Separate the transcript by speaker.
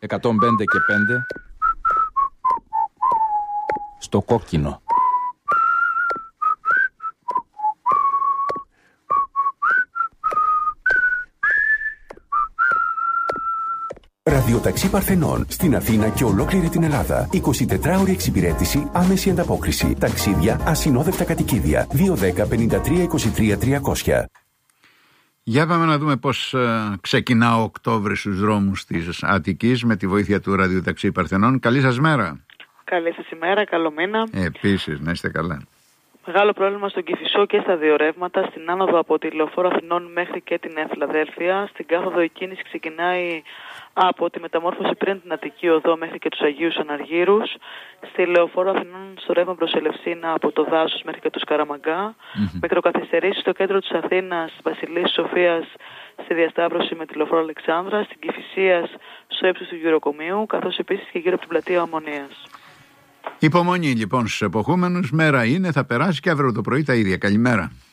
Speaker 1: 105 και 5 στο κόκκινο.
Speaker 2: Ραδιοταξί Παρθενών στην Αθήνα και ολόκληρη την Ελλάδα. 24ωρη εξυπηρέτηση, άμεση ανταπόκριση. Ταξίδια, ασυνόδευτα κατοικίδια. 210-53-23-300.
Speaker 3: Για πάμε να δούμε πώς ξεκινά ο Οκτώβρης στους δρόμους της Αττικής με τη βοήθεια του Ραδιοταξί Παρθενών. Καλή σας μέρα.
Speaker 4: Καλή σας ημέρα, καλό μήνα.
Speaker 3: Επίσης, να είστε καλά.
Speaker 4: Μεγάλο πρόβλημα στον Κηφισό και στα δύο ρεύματα, στην άνοδο από τη Λεωφόρο Αθηνών μέχρι και την Φιλαδέλφια. Στην κάθοδο η κίνηση ξεκινάει από τη μεταμόρφωση πριν την Αττική Οδό μέχρι και τους Αγίους Αναργύρους. Στη Λεωφόρο Αθηνών στο ρεύμα προς Ελευσίνα από το Δάσος μέχρι και τους Καραμαγκά. Μικροκαθυστερήσεις στο κέντρο της Αθήνας, Βασιλής Σοφίας στη διασταύρωση με τη Λεωφόρο Αλεξάνδρα. Στην Κηφισίας στο ύψος του Γεροκομείου, καθώς επίσης και γύρω από την πλατεία Ομονίας.
Speaker 3: Υπομονή λοιπόν στους εποχούμενους. Μέρα είναι, θα περάσει και αύριο το πρωί τα ίδια. Καλημέρα.